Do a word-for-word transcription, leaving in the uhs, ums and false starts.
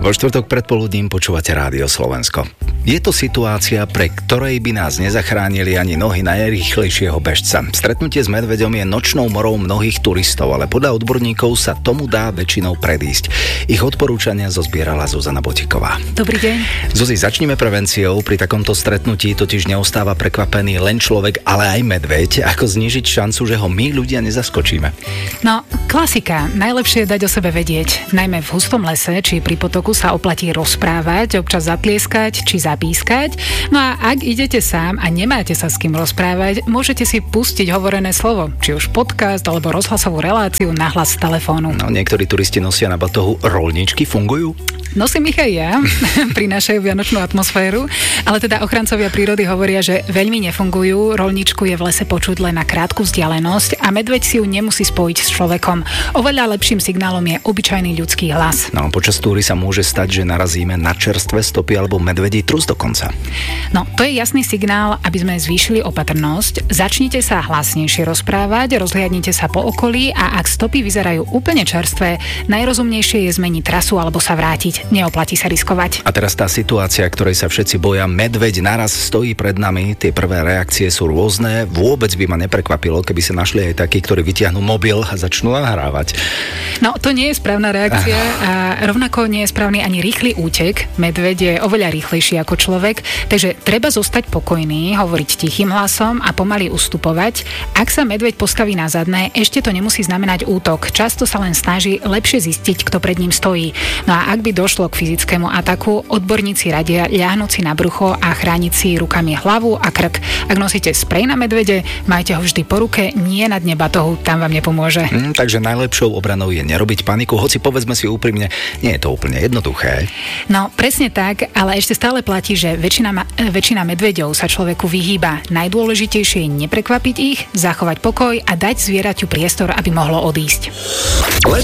Vo štvrtok predpoludním počúvate Rádio Slovensko. Je to situácia, pre ktorej by nás nezachránili ani nohy najrýchlejšieho bežca. Stretnutie s medveďom je nočnou morou mnohých turistov, ale podľa odborníkov sa tomu dá väčšinou predísť. Ich odporúčania zozbierala Zuzana Botíková. Dobrý deň. Zuzi, začnime prevenciou. Pri takomto stretnutí totiž neostáva prekvapený len človek, ale aj medveď. Ako znížiť šancu, že ho my ľudia nezaskočíme? No, klasika. Najlepšie je dať o sebe vedieť. Najmä v hustom lese či pri potoku sa oplatí rozprávať, občas zatlieskať či zapískať. No a ak idete sám a nemáte sa s kým rozprávať, môžete si pustiť hovorené slovo, či už podcast alebo rozhlasovú reláciu nahlas z telefónu. No, niektorí turisti nosia na batohu roľničky, fungujú? Nosím ich aj ja, prinášajú vianočnú atmosféru, ale teda ochrancovia prírody hovoria, že veľmi nefungujú. Roľničku je v lese počuť len na krátku vzdialenosť a medveď si ju nemusí spojiť s človekom. Oveľa lepším signálom je obyčajný ľudský hlas. No, počas túry sa môže stať, že narazíme na čerstvé stopy alebo medvedí trus dokonca. No, to je jasný signál, aby sme zvýšili opatrnosť. Začnite sa hlasnejšie rozprávať, rozhliadnite sa po okolí a ak stopy vyzerajú úplne čerstvé, najrozumnejšie je zmeniť trasu alebo sa vrátiť. Neoplatí sa riskovať. A teraz tá situácia, ktorej sa všetci boja, medveď naraz stojí pred nami, tie prvé reakcie sú rôzne. Vôbec by ma neprekvapilo, keby sa našli aj takí, ktorí vytiahnu mobil a začnú nahrávať. No, to nie je správna reakcia a rovnako nie je správny ani rýchly útek. Medveď je oveľa rýchlejší ako človek, takže treba zostať pokojný, hovoriť tichým hlasom a pomaly ustupovať. Ak sa medveď postaví na zadné, ešte to nemusí znamenať útok. Často sa len snaží lepšie zistiť, kto pred ním stojí. No a ak by došlo k fyzickému ataku, odborníci radia ľahnúť si na brucho a chrániť si rukami hlavu a krk. Ak nosíte sprej na medvede, majte ho vždy po ruke, nie na dne batohu, tam vám nepomôže. Mm, takže najlepšou obranou je nerobiť paniku, hoci povedzme si úprimne, nie je to úplne jednoduché. No, presne tak, ale ešte stále platí, že väčšina, väčšina medveďov sa človeku vyhýba. Najdôležitejšie je neprekvapiť ich, zachovať pokoj a dať zvieraťu priestor, aby mohlo odísť.